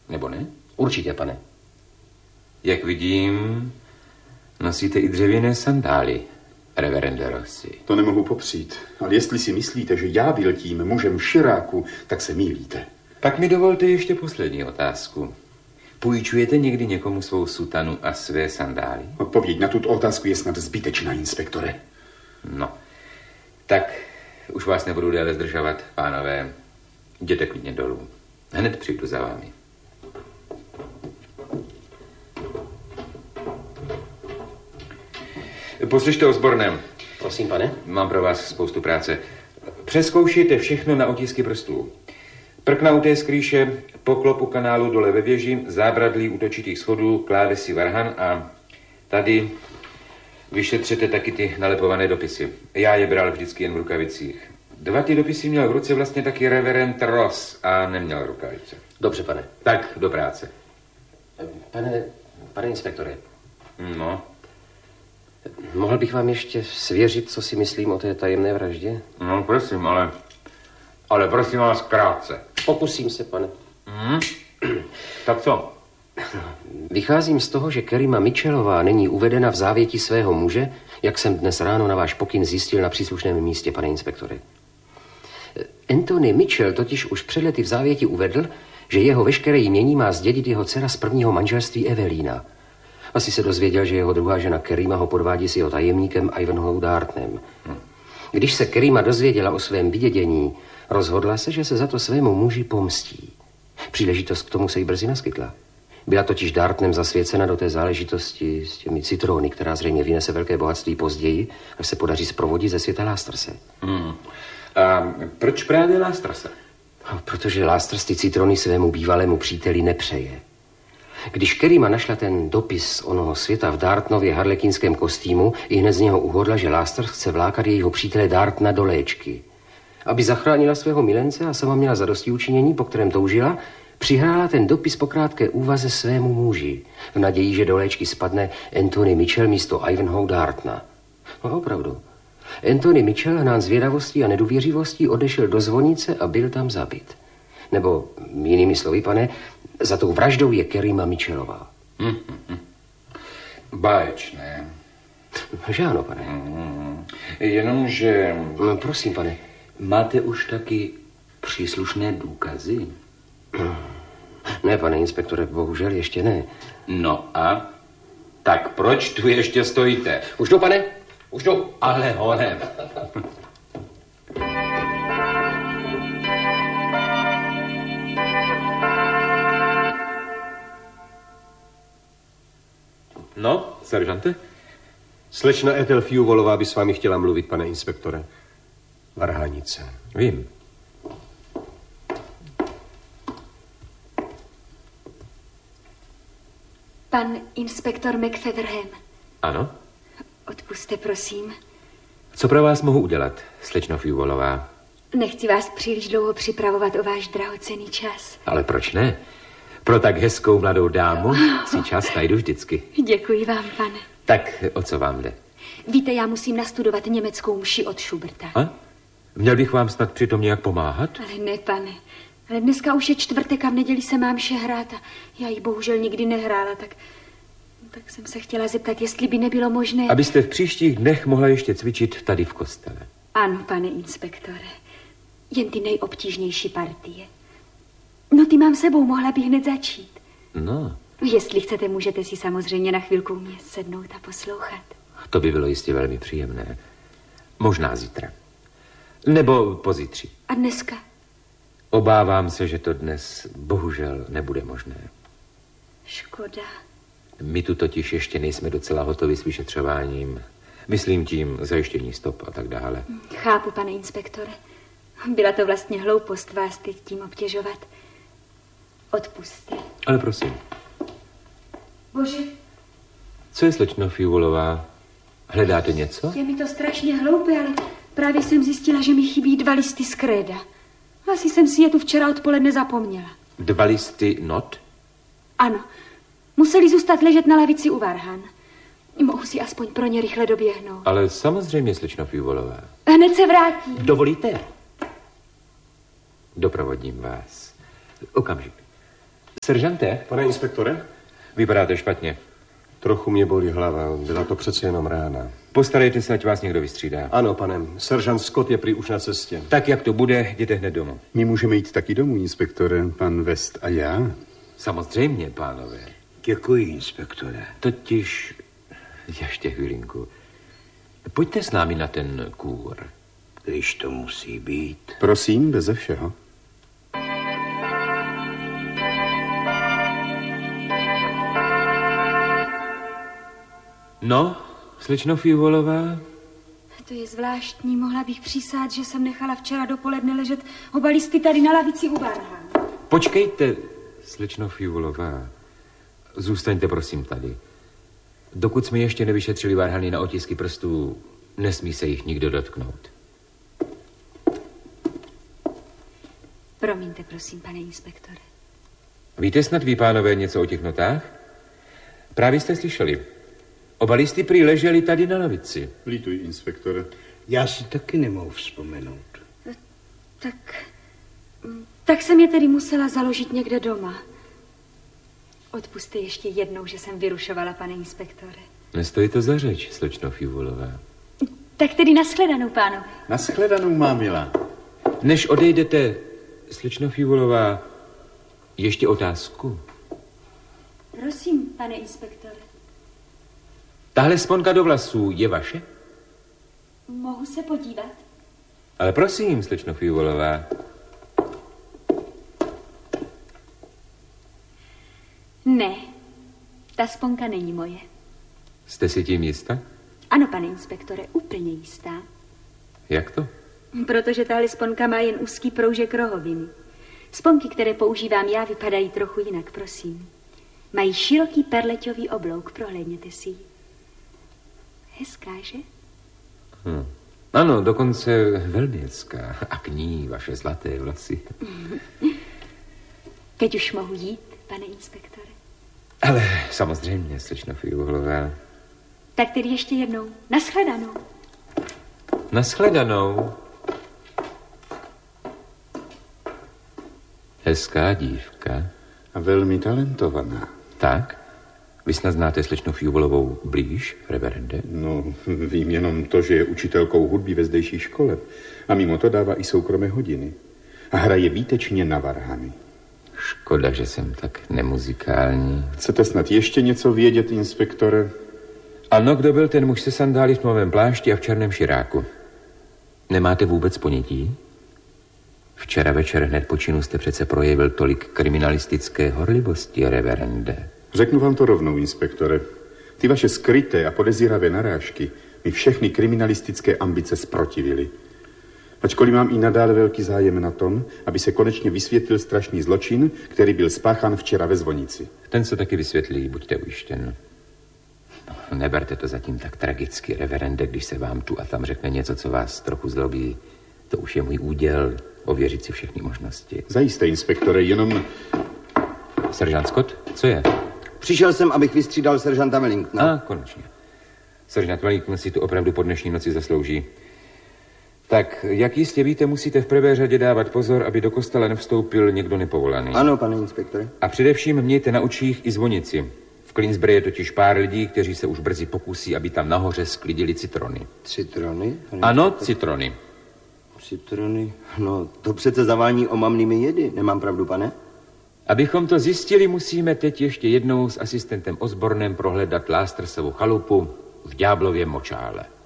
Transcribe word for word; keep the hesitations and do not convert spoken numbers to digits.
Nebo ne? Určitě, pane. Jak vidím, nosíte i dřevěné sandály, reverende Rossi. To nemohu popřít, ale jestli si myslíte, že já byl tím mužem širáku, tak se mýlíte. Tak mi dovolte ještě poslední otázku. Půjčujete někdy někomu svou sutanu a své sandály? Odpověď na tuto otázku je snad zbytečná, inspektore. No, tak už vás nebudu déle zdržovat, pánové. Jděte klidně dolů. Hned přijdu za vámi. Poslyšte o Osbornem. Prosím, pane. Mám pro vás spoustu práce. Přezkoušejte všechno na otisky prstů. Prknauté skrýše, poklop u kanálu dole ve věži, zábradlí útočitých schodů, klávesy varhan a tady vyšetřete taky ty nalepované dopisy. Já je bral vždycky jen v rukavicích. Dva ty dopisy měl v ruce vlastně taky reverend Ross a neměl rukavice. Dobře, pane. Tak, do práce. Pane, pane inspektore. No. Mohl bych vám ještě svěřit, co si myslím o té tajemné vraždě? No, prosím, ale... Ale prosím vás krátce. Pokusím se, pane. Hmm? Tak co? Vycházím z toho, že Kerima Mitchellová není uvedena v závěti svého muže, jak jsem dnes ráno na váš pokyn zjistil na příslušném místě, pane inspektore. Anthony Mitchell totiž už před lety v závěti uvedl, že jeho veškeré jmění má zdědit jeho dcera z prvního manželství Evelina. Asi se dozvěděl, že jeho druhá žena Kerima ho podvádí s jeho tajemníkem Ivanhoe Dartnem. Když se Kerima dozvěděla o svém vydědění, rozhodla se, že se za to svému muži pomstí. Příležitost k tomu se jí brzy naskytla. Byla totiž Dartnem zasvěcena do té záležitosti s těmi citrony, která zřejmě vynese velké bohatství později, až se podaří zprovodit ze světa Lástrse. Hmm. A proč právě Lástrse? Protože Lástrs ty citrony svému bývalému příteli nepřeje. Když Kerima našla ten dopis z onoho světa v Dartnově harlekínském kostýmu, i hned z něho uhodla, že Lástrs chce vlákat jejího přítele Dartna do léčky. Aby zachránila svého milence a sama měla zadostiučinění, po kterém toužila, přihrála ten dopis po krátké úvaze svému muži, v naději, že do léčky spadne Anthony Mitchell místo Ivanhoe Dartna. No opravdu. Anthony Mitchell hnán zvědavostí a nedůvěřivostí odešel do zvonice a byl tam zabit. Nebo jinými slovy, pane, za tou vraždou je Kerima Mitchellová. Hmm, hmm, hmm. Báječné. Že ano, pane. Hmm. Jenomže... No, prosím, pane. Máte už taky příslušné důkazy? Ne, pane inspektore, bohužel ještě ne. No a? Tak proč tu ještě stojíte? Už jdu, pane, už jdu. Ale honem. No, seržante? Slečna Ethel Fewollová by s vámi chtěla mluvit, pane inspektore. Varhanice. Vím. Pan inspektor McFeatherham. Ano? Odpusťte, prosím. Co pro vás mohu udělat, slečno Fewollová? Nechci vás příliš dlouho připravovat o váš drahocenný čas. Ale proč ne? Pro tak hezkou mladou dámu si čas najdu vždycky. Děkuji vám, pane. Tak o co vám jde? Víte, já musím nastudovat německou mši od Schuberta. A? Měl bych vám snad přitom nějak pomáhat? Ale ne, pane. Ale dneska už je čtvrtek a v neděli se mám vše hrát a já ji bohužel nikdy nehrála, tak... Tak jsem se chtěla zeptat, jestli by nebylo možné... Abyste v příštích dnech mohla ještě cvičit tady v kostele. Ano, pane inspektore. Jen ty nejobtížnější partie. No, ty mám sebou, mohla bych hned začít. No. Jestli chcete, můžete si samozřejmě na chvilku mě sednout a poslouchat. To by bylo jistě velmi příjemné. Možná zítra. Nebo pozítří. A dneska? Obávám se, že to dnes bohužel nebude možné. Škoda. My tu totiž ještě nejsme docela hotovi s vyšetřováním. Myslím tím zajištění stop a tak dále. Chápu, pane inspektore. Byla to vlastně hloupost vás teď tím obtěžovat. Odpusťte. Ale prosím. Bože. Co je, slečno Fewollová? Hledáte něco? Je mi to strašně hloupé, ale právě jsem zjistila, že mi chybí dva listy z kréda. Asi jsem si je tu včera odpoledne zapomněla. Dva listy not? Ano. Museli zůstat ležet na lavici u varhan. Mohu si aspoň pro ně rychle doběhnout. Ale samozřejmě, slečno Fewollová. Hned se vrátí. Dovolíte? Doprovodím vás. Okamžik. Seržante, Pane inspektore, vypadáte špatně. trochu mě bolí hlava, byla to přece jenom rána. Postarejte se, ať vás někdo vystřídá. Ano, pane, seržant Scott je prý už na cestě. Tak, jak to bude, jděte hned domů. My můžeme jít taky domů, inspektore, pan West a já. Samozřejmě, pánové. Děkuji, inspektore. Totiž, ještě chvilinku, pojďte s námi na ten kůr. Když to musí být. Prosím, beze všeho. No, slečno Fievolová? To je zvláštní. Mohla bych přísát, že jsem nechala včera dopoledne ležet oba listy tady na lavici u Varhan. Počkejte, slečno Fievolová. Zůstaňte prosím tady. Dokud jsme ještě nevyšetřili varhany na otisky prstů, nesmí se jich nikdo dotknout. Promiňte, prosím, pane inspektore. Víte snad vy, pánové, něco o těch notách? Právě jste slyšeli. Oba listy prý leželi tady na lavici. Lítuj, inspektore. Já si taky nemohu vzpomenout. Tak, tak jsem je tedy musela založit někde doma. Odpuste ještě jednou, že jsem vyrušovala, pane inspektore. Nestojí to za řeč, slečno Fievolová. Tak tedy nashledanou, pánové. Naschledanou, má milá. Než odejdete, slečno Fievolová, ještě otázku. Prosím, pane inspektore. Tahle sponka do vlasů je vaše? Mohu se podívat? Ale prosím, slečno Fievolová. Ne, ta sponka není moje. Jste si tím jistá? Ano, pane inspektore, úplně jistá. Jak to? Protože tahle sponka má jen úzký proužek rohoviny. Sponky, které používám já, vypadají trochu jinak, prosím. Mají široký perleťový oblouk, prohlédněte si ji. Hezká, že? Hm. Ano, dokonce velmi hezká. A k ní vaše zlaté vlasy. Teď už mohu jít, pane inspektore. Ale samozřejmě, slečno Fievolová. Tak tedy ještě jednou. Nashledanou. Nashledanou. Hezká dívka. A velmi talentovaná. Tak? Vy snad znáte slečnu Fievolovou blíž, reverende? No, vím jenom to, že je učitelkou hudby ve zdejší škole. A mimo to dává i soukromé hodiny. A hraje výtečně na varhany. Škoda, že jsem tak nemuzikální. Chcete snad ještě něco vědět, inspektore? Ano, kdo byl ten muž se sandály v tmavém plášti a v černém širáku? Nemáte vůbec ponětí? Včera večer hned po činu jste přece projevil tolik kriminalistické horlivosti, reverende. Řeknu vám to rovnou, inspektore. Ty vaše skryté a podezíravé narážky mi všechny kriminalistické ambice zprotivily. Ačkoliv mám i nadále velký zájem na tom, aby se konečně vysvětlil strašný zločin, který byl spáchán včera ve zvonici. Ten se taky vysvětlí, buďte ujištěn. No, neberte to zatím tak tragicky, reverende, když se vám tu a tam řekne něco, co vás trochu zlobí. To už je můj úděl, ověřit si všechny možnosti. Zajisté, inspektore, jenom... Seržant Scott, co je? Přišel jsem, abych vystřídal seržanta Wellingtona. A, konečně. Seržant Wellington si tu opravdu po dnešní noci zaslouží. Tak, jak jistě víte, musíte v prvé řadě dávat pozor, aby do kostela nevstoupil někdo nepovolaný. Ano, pane inspektore. A především mějte na očích i zvonici. V Clinsbury je totiž pár lidí, kteří se už brzy pokusí, aby tam nahoře sklidili citrony. Citrony? Pane Ano, inspektore? citrony. Citrony? No, to přece zavání omamnými jedy. Nemám pravdu, pane? Abychom to zjistili, musíme teď ještě jednou s asistentem Osbornem prohledat Lástersovu chalupu v Ďáblově močále.